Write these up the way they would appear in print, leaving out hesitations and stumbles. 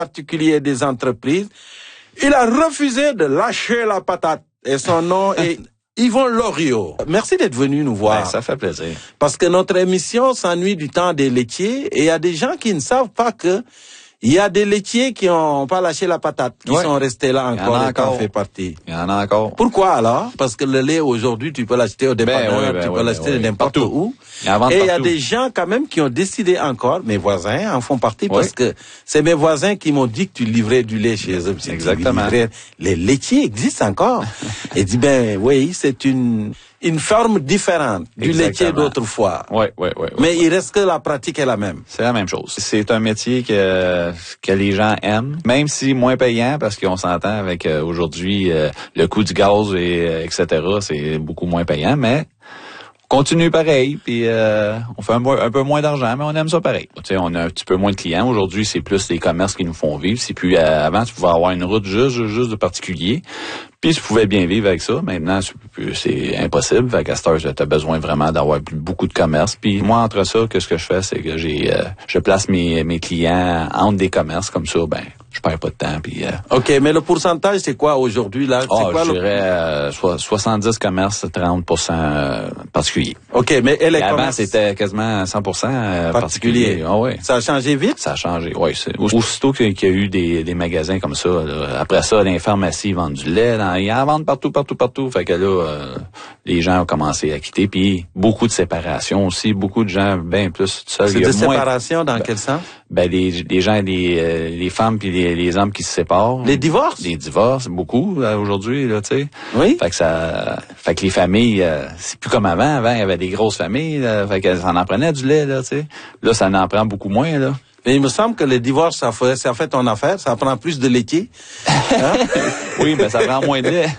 particulier des entreprises. Il a refusé de lâcher la patate. Et son nom est Yvon Loriot. Merci d'être venu nous voir. Ben, ça fait plaisir. Parce que notre émission s'ennuie du temps des laitiers et il y a des gens qui ne savent pas que il y a des laitiers qui ont pas lâché la patate, qui sont restés là encore et qui en fait partie. Il y en a encore. Pourquoi alors? Parce que le lait aujourd'hui, tu peux l'acheter au dépanneur, tu peux l'acheter n'importe où. Et il y a des gens quand même qui ont décidé encore, mes voisins en font partie parce que c'est mes voisins qui m'ont dit que tu livrais du lait chez eux. Exactement. Les laitiers existent encore. Et dit oui, c'est une forme différente du laitier d'autrefois. Oui. Mais il reste que la pratique est la même. C'est la même chose. C'est un métier que les gens aiment, même si moins payant, parce qu'on s'entend avec aujourd'hui le coût du gaz et etc. C'est beaucoup moins payant, mais continue pareil, puis on fait un peu moins d'argent, mais on aime ça pareil. Tu sais, on a un petit peu moins de clients. Aujourd'hui, c'est plus les commerces qui nous font vivre. C'est plus avant, tu pouvais avoir une route juste de particuliers. Puis je pouvais bien vivre avec ça. Maintenant, c'est impossible. Fait qu'à cette heure, t'as besoin vraiment d'avoir beaucoup de commerces. Puis moi, entre ça, ce que je fais, c'est que je place mes clients entre des commerces comme ça. Ben, je perds pas de temps. Puis OK, mais le pourcentage, c'est quoi aujourd'hui là? Je dirais 70 commerces, 30% particuliers. OK, mais avant, c'était quasiment 100% particuliers. Ah ouais. Ça a changé vite? Ça a changé, oui. Aussitôt qu'il y a eu des magasins comme ça, là, après ça, les pharmacies vendent du lait, ils en vendent partout. Fait que là, les gens ont commencé à quitter. Puis beaucoup de séparation aussi. Beaucoup de gens, bien plus seuls. C'est de séparation dans quel sens? Ben, les gens, les femmes puis les hommes qui se séparent. Les divorces? Les divorces, beaucoup, aujourd'hui, là, tu sais. Oui. Fait que les familles, c'est plus comme avant. Avant, il y avait des grosses familles, là. Fait que ça en prenait du lait, là, tu sais. Là, ça en prend beaucoup moins, là. Mais il me semble que le divorce, ça fait ton affaire, ça prend plus de laitier. Hein? Oui, mais ça prend moins de lait.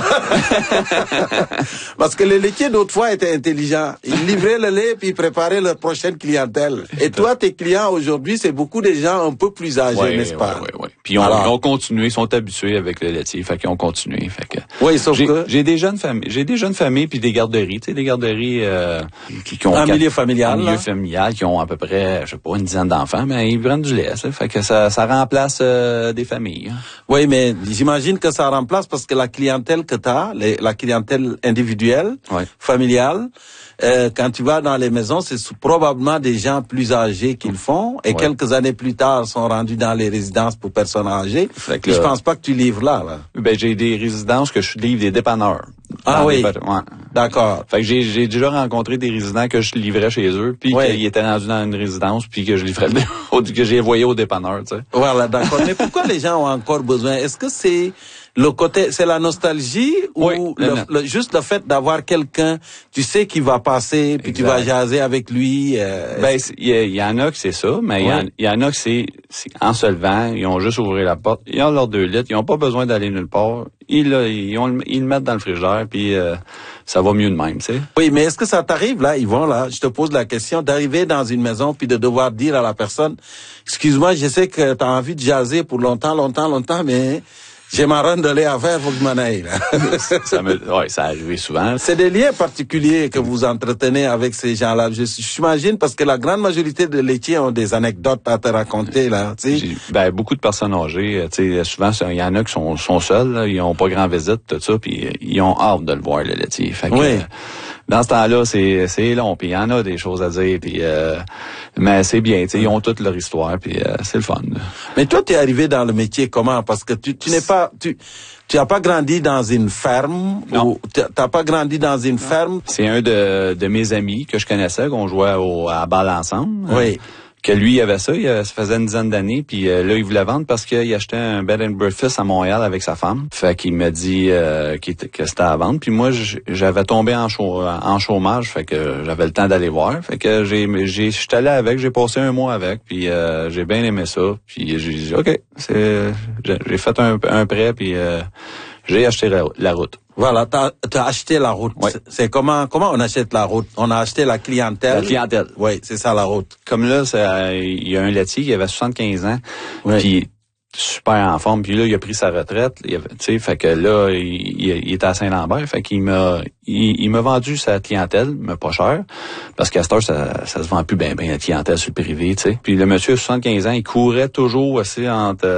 Parce que les laitiers d'autrefois étaient intelligents. Ils livraient le lait puis ils préparaient leur prochaine clientèle. Et toi, tes clients aujourd'hui, c'est beaucoup de gens un peu plus âgés, n'est-ce pas? Oui. Puis ils ont continué, ils sont habitués avec le laitier, fait qu'ils ont continué. Fait que oui, sauf que j'ai des jeunes familles puis des garderies, tu sais, des garderies qui ont un milieu familial, qui ont à peu près, je sais pas, une dizaine d'enfants. Mais ils prennent du lait, ça fait que ça remplace des familles. Oui, mais j'imagine que ça remplace parce que la clientèle que tu as, la clientèle individuelle, familiale, quand tu vas dans les maisons, c'est probablement des gens plus âgés qui le font et quelques années plus tard sont rendus dans les résidences pour personnes âgées. Je pense pas que tu livres là. Ben j'ai des résidences que je livre des dépanneurs. Ah oui. D'accord. Fait que j'ai déjà rencontré des résidents que je livrais chez eux, puis qu'ils étaient rendus dans une résidence, puis que je livrais que j'ai envoyé au dépanneur, tu sais. Voilà, d'accord. Mais pourquoi les gens ont encore besoin? Est-ce que c'est le côté, c'est la nostalgie ou juste le fait d'avoir quelqu'un, tu sais, qui va passer, puis tu vas jaser avec lui? Ben, il y en a que c'est ça, mais il y en a que c'est en se levant, ils ont juste ouvert la porte, ils ont leurs 2 litres, ils ont pas besoin d'aller nulle part, ils le mettent dans le frigidaire, puis ça va mieux de même, tu sais. Oui, mais est-ce que ça t'arrive, là, Yvon, là, je te pose la question, d'arriver dans une maison puis de devoir dire à la personne, excuse-moi, je sais que t'as envie de jaser pour longtemps, mais j'ai ma ronde de lait à faire, faut que je m'en aille, là. Ça arrive souvent. C'est des liens particuliers que vous entretenez avec ces gens-là. J'imagine parce que la grande majorité de laitiers ont des anecdotes à te raconter, là, tu sais. Ben, beaucoup de personnes âgées, tu sais, souvent, il y en a qui sont seuls, là, ils ont pas grand visite, tout ça, puis ils ont hâte de le voir, le laitier. Fait que, dans ce temps-là, c'est long, puis il y en a des choses à dire, puis mais c'est bien, tu sais, ils ont toute leur histoire, puis c'est le fun. Mais toi, t'es arrivé dans le métier comment? Parce que tu n'es pas, tu as pas grandi dans une ferme? Non. Ou t'as pas grandi dans une ferme? C'est un de mes amis que je connaissais, qu'on jouait à balle ensemble. Oui. Que lui, il avait ça, ça faisait une dizaine d'années, puis là, il voulait vendre parce qu'il achetait un bed and breakfast à Montréal avec sa femme. Fait qu'il m'a dit que c'était à vendre, puis moi, j'avais tombé en chômage, fait que j'avais le temps d'aller voir. Fait que j'étais allé avec, j'ai passé 1 mois avec, puis j'ai bien aimé ça, puis j'ai dit, OK, j'ai fait un prêt, puis j'ai acheté la route. Voilà, t'as acheté la route. Ouais. C'est comment on achète la route? On a acheté la clientèle. La clientèle. Oui, c'est ça la route. Comme là, il y a un laitier qui avait 75 ans. Oui. Puis super en forme. Puis là, il a pris sa retraite. Tu sais, fait que là, il était à Saint-Lambert. Fait qu'il m'a vendu sa clientèle, mais pas cher. Parce qu'à cette heure, ça se vend plus bien la clientèle sur le privé, tu sais. Puis le monsieur, 75 ans, il courait toujours assez entre